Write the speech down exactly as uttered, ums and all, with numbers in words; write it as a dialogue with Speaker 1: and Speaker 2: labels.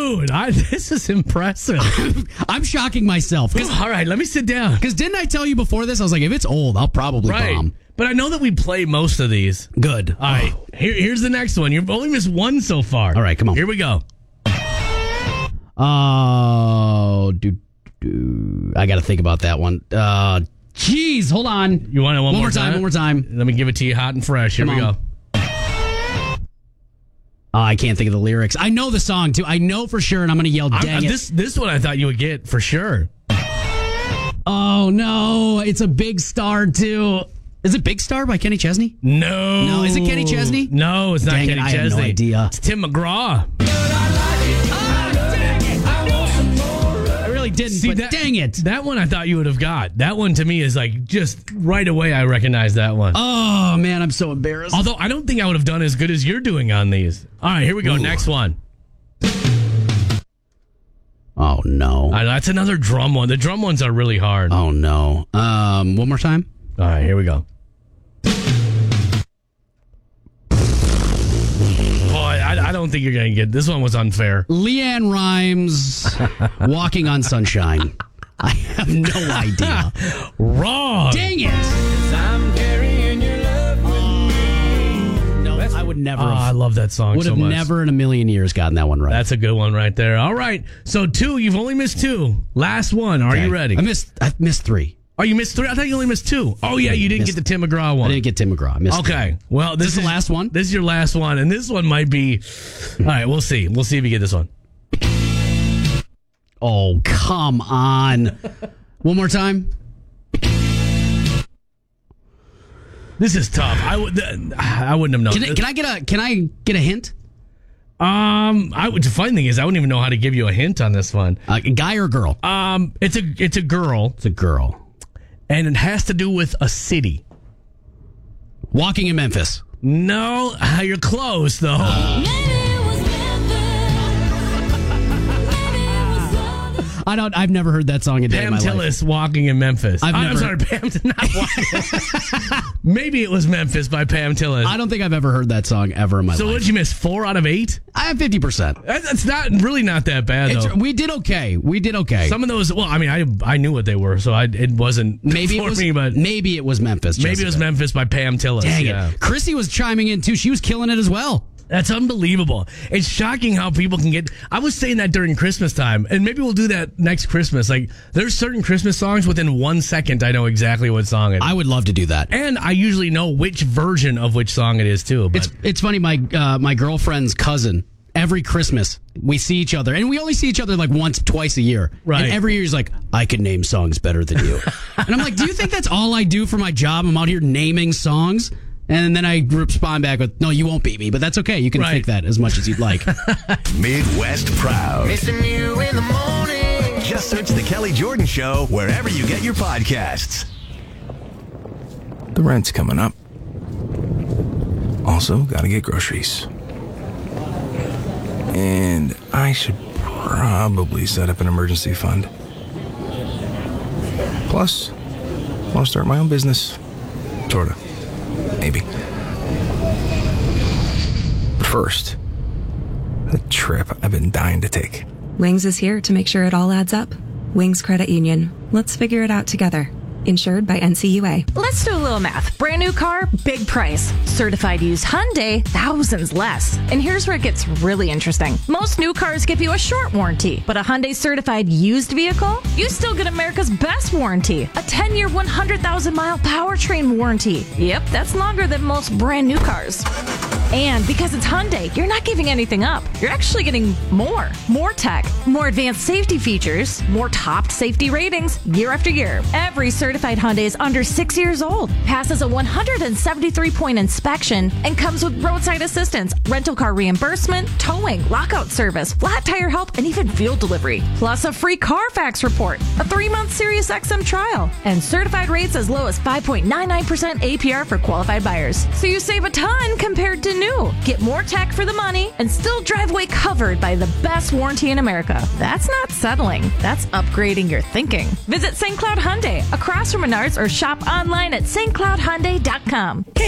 Speaker 1: Dude, I, this is impressive.
Speaker 2: I'm shocking myself.
Speaker 1: All right, let me sit down.
Speaker 2: Because didn't I tell you before this? I was like, if it's old, I'll probably
Speaker 1: Right.
Speaker 2: bomb.
Speaker 1: But I know that we play most of these.
Speaker 2: Good.
Speaker 1: All right, here, here's the next one. You've only missed one so far.
Speaker 2: All right, come on.
Speaker 1: Here we go.
Speaker 2: Oh, do, do. I got to think about that one. Uh, Jeez, hold on.
Speaker 1: You want it one,
Speaker 2: one more time?
Speaker 1: time?
Speaker 2: One more time.
Speaker 1: Let me give it to you hot and fresh. Here
Speaker 2: Come
Speaker 1: we
Speaker 2: on.
Speaker 1: go.
Speaker 2: Oh, I can't think of the lyrics. I know the song, too. I know for sure, and I'm going to yell, dang
Speaker 1: I'm,
Speaker 2: it.
Speaker 1: This, this one I thought you would get for sure.
Speaker 2: Oh, no. It's a Big Star, too. Is it Big Star by Kenny Chesney?
Speaker 1: No.
Speaker 2: No, is it Kenny Chesney?
Speaker 1: No, it's not
Speaker 2: Dang it,
Speaker 1: Kenny
Speaker 2: I
Speaker 1: Chesney.
Speaker 2: have no idea.
Speaker 1: It's Tim McGraw.
Speaker 2: I really didn't,
Speaker 1: See,
Speaker 2: but
Speaker 1: that,
Speaker 2: dang it.
Speaker 1: That one I thought you would have got. That one to me is like just right away I recognize that one.
Speaker 2: Oh, man, I'm so embarrassed.
Speaker 1: Although I don't think I would have done as good as you're doing on these. All right, here we go.
Speaker 2: Ooh.
Speaker 1: Next one.
Speaker 2: Oh, no.
Speaker 1: Uh, that's another drum one. The drum ones are really hard.
Speaker 2: Oh, no. Um, one more time.
Speaker 1: All right, here we go. Boy, I, I don't think you're going to get this one. Was unfair.
Speaker 2: Leanne Rimes, Walking on Sunshine. I have no idea.
Speaker 1: Wrong.
Speaker 2: Dang it.
Speaker 3: I'm carrying your love with me.
Speaker 2: No, I would never
Speaker 1: Oh, I
Speaker 2: have.
Speaker 1: love that song
Speaker 2: Would
Speaker 1: so
Speaker 2: have
Speaker 1: much.
Speaker 2: never in a million years gotten that one right.
Speaker 1: That's a good one right there. All right. So two, you've only missed two. Last one. Are
Speaker 2: Okay.
Speaker 1: you ready?
Speaker 2: I missed. I missed three.
Speaker 1: Oh, you missed three? I thought you only missed two. Oh, yeah, you didn't
Speaker 2: Missed-
Speaker 1: get the Tim McGraw
Speaker 2: I
Speaker 1: one.
Speaker 2: didn't get Tim McGraw. I missed
Speaker 1: Okay. Well, this
Speaker 2: Is this the last one?
Speaker 1: This is your last one, and this one might be. All right, we'll see. We'll see if you get this one.
Speaker 2: Oh, come on. One more time.
Speaker 1: This is tough. I would. I wouldn't have known.
Speaker 2: Can I, can I get a? Can I get a hint?
Speaker 1: Um, I would. The funny thing is, I wouldn't even know how to give you a hint on this one.
Speaker 2: Uh, guy or girl?
Speaker 1: Um, it's a it's a girl,
Speaker 2: It's a girl.
Speaker 1: and it has to do with a city.
Speaker 2: Walking in Memphis.
Speaker 1: No, you're close though.
Speaker 2: I don't. I've never heard that song a day in
Speaker 1: Pam
Speaker 2: my life.
Speaker 1: Tillis walking in Memphis.
Speaker 2: I've
Speaker 1: I'm
Speaker 2: never-
Speaker 1: sorry, Pam did not walk. Maybe it was Memphis by Pam Tillis.
Speaker 2: I don't think I've ever heard that song ever in my
Speaker 1: So
Speaker 2: life.
Speaker 1: what did you miss? Four out of eight?
Speaker 2: I have fifty percent.
Speaker 1: That- That's not really not that bad though.
Speaker 2: We did okay. We did okay.
Speaker 1: Some of those. Well, I mean, I I knew what they were, so I it wasn't
Speaker 2: maybe
Speaker 1: for
Speaker 2: it was.
Speaker 1: me, but
Speaker 2: maybe it was Memphis.
Speaker 1: maybe it was
Speaker 2: Jessica.
Speaker 1: Memphis by Pam Tillis.
Speaker 2: Dang
Speaker 1: yeah.
Speaker 2: it! Chrissy was chiming in too. She was killing it as well.
Speaker 1: That's unbelievable. It's shocking how people can get. I was saying that during Christmas time, and maybe we'll do that next Christmas. Like, there's certain Christmas songs within one second I know exactly what song it is.
Speaker 2: I would love to do that.
Speaker 1: And I usually know which version of which song it is, too. But
Speaker 2: It's it's funny. My uh, my girlfriend's cousin. Every Christmas we see each other, and we only see each other like once, twice a year.
Speaker 1: Right.
Speaker 2: And every year he's like, "I can name songs better than you," and I'm like, "Do you think that's all I do for my job? I'm out here naming songs." And then I respond back with, "No, you won't beat me, but that's okay. You can
Speaker 1: Right.
Speaker 2: think that as much as you'd like."
Speaker 4: Midwest Proud.
Speaker 3: Missing you in the morning.
Speaker 4: Just search The Kelly Jordan Show wherever you get your podcasts.
Speaker 5: The rent's coming up. Also, gotta get groceries. And I should probably set up an emergency fund. Plus, I'll start my own business. Sorta. Maybe. But first, the trip I've been dying to take.
Speaker 6: Wings is here to make sure it all adds up. Wings Credit Union. Let's figure it out together. Insured by N C U A.
Speaker 7: Let's do a little math. Brand new car, big price. Certified used Hyundai, thousands less. And here's where it gets really interesting. Most new cars give you a short warranty, but a Hyundai certified used vehicle, you still get America's best warranty. A ten-year, one hundred thousand mile powertrain warranty. Yep, that's longer than most brand new cars. And because it's Hyundai, you're not giving anything up. You're actually getting more. More tech, more advanced safety features, more top safety ratings year after year. Every certified Hyundai is under six years old, passes a one hundred seventy-three point inspection, and comes with roadside assistance, rental car reimbursement, towing, lockout service, flat tire help, and even fuel delivery. Plus a free Carfax report, a three-month Sirius X M trial, and certified rates as low as five point nine nine percent A P R for qualified buyers. So you save a ton compared to new. Get more tech for the money and still drive away covered by the best warranty in America. That's not settling. That's upgrading your thinking. Visit Saint Cloud Hyundai across from Menards or shop online at S T Cloud Hyundai dot com.